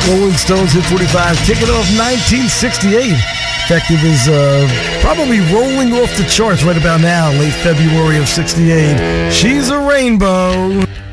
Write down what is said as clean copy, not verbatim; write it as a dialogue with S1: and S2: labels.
S1: Rolling Stones Hit 45, kicking off 1968. Effective is probably rolling off the charts right about now, late February of 68. She's a Rainbow.